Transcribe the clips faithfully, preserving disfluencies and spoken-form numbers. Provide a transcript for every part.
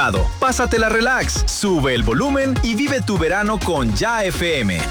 relajado, pásatela relax, sube el volumen y vive tu verano con Ya F M.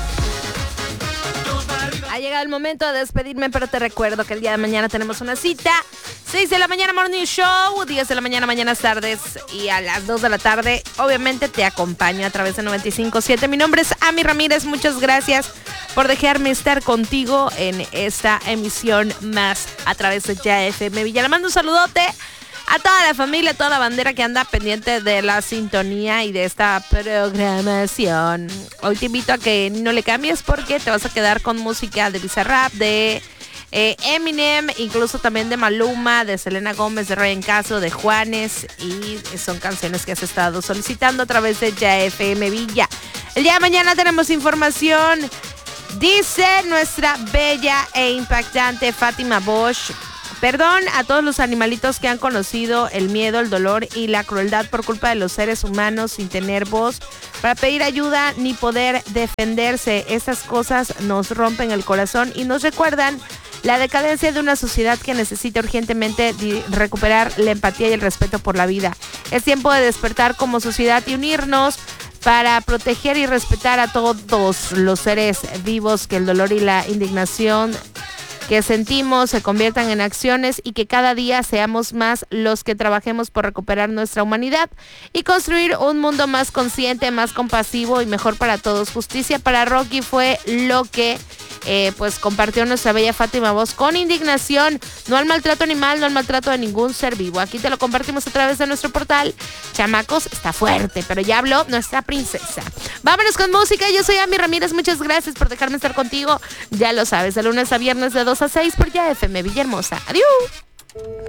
Ha llegado el momento de despedirme, pero te recuerdo que el día de mañana tenemos una cita. seis de la mañana Morning Show, diez de la mañana mañanas tardes y a las dos de la tarde obviamente te acompaño a través de noventa y cinco punto siete. Mi nombre es Ami Ramírez, muchas gracias por dejarme estar contigo en esta emisión más a través de Ya F M Villa. Le mando un saludote a toda la familia, a toda la bandera que anda pendiente de la sintonía y de esta programación. Hoy te invito a que no le cambies porque te vas a quedar con música de Bizarrap, de eh, Eminem, incluso también de Maluma, de Selena Gómez, de Ryan Castro, de Juanes, y son canciones que has estado solicitando a través de Ya F M Villa. El día de mañana tenemos información. Dice nuestra bella e impactante Fátima Bosch: perdón a todos los animalitos que han conocido el miedo, el dolor y la crueldad por culpa de los seres humanos sin tener voz para pedir ayuda ni poder defenderse. Estas cosas nos rompen el corazón y nos recuerdan la decadencia de una sociedad que necesita urgentemente di- recuperar la empatía y el respeto por la vida. Es tiempo de despertar como sociedad y unirnos para proteger y respetar a todos los seres vivos, que el dolor y la indignación que sentimos se conviertan en acciones y que cada día seamos más los que trabajemos por recuperar nuestra humanidad y construir un mundo más consciente, más compasivo y mejor para todos. Justicia para Rocky fue lo que eh, pues compartió nuestra bella Fátima Bosch con indignación. No al maltrato animal, no al maltrato de ningún ser vivo. Aquí te lo compartimos a través de nuestro portal. Chamacos, está fuerte, pero ya habló nuestra princesa. Vámonos con música. Yo soy Ami Ramírez. Muchas gracias por dejarme estar contigo. Ya lo sabes, de lunes a viernes de dos a seis por Ya F M Villahermosa. Adiós.